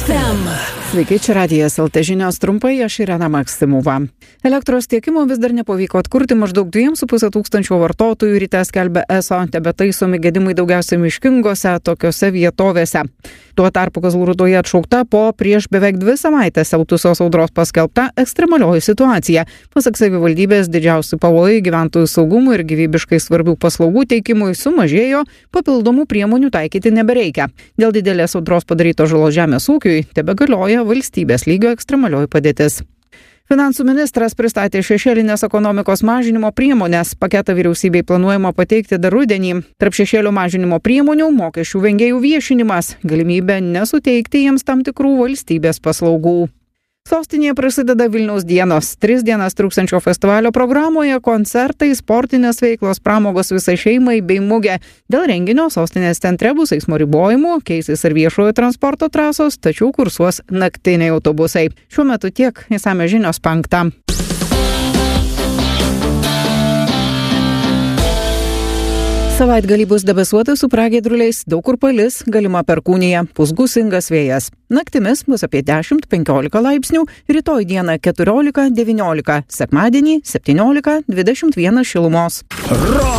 FM. Sveiki, čia Radijas LT žinios trumpai, aš Irena Maksimova. Elektros tiekimo vis dar nepavyko atkurti, maždaug 2,5 tūkstančio vartotojų ryte skelbia ESO, tebetaisomi gedimai daugiausiai miškingose tokiose vietovėse. Tuo tarpu Kazlų Rūdoje atšaukta po prieš beveik 2 savaitės siautusios audros paskelbta ekstremalioji situacija. Pasak savivaldybės, didžiausi pavojai gyventojų saugumui ir gyvybiškai svarbių paslaugų teikimui sumažėjo, papildomų priemonių taikyti nebereikia. Dėl didelės audros padaryto žalos žemės ūkiui tebegalioja valstybės lygio ekstremalioji padėtis. Finansų ministras pristatė šešėlinės ekonomikos mažinimo priemonės. Paketą vyriausybei planuojama pateikti dar rudenį. Tarp šešėlio mažinimo priemonių mokesčių vengėjų viešinimas, galimybė nesuteikti jiems tam tikrų valstybės paslaugų. Sostinėje prasideda Vilniaus dienos. 3 dienas truksiančio festivalio programoje koncertai, sportinės veiklos, pramogos visai šeimai bei mugė. Dėl renginio sostinės centre bus eismo ribojimų, keisis ir viešojo transporto trasos, tačiau kursuos naktiniai autobusai. Šiuo metu tiek, išsamios žinios 5. Savaitgalį bus debesuota su pragiedruliais, daug kur palis, galima perkūnija, pūs gūsingas vėjas. Naktimis bus apie 10-15 laipsnių, rytoj dieną 14-19, sekmadienį 17-21 šilumos.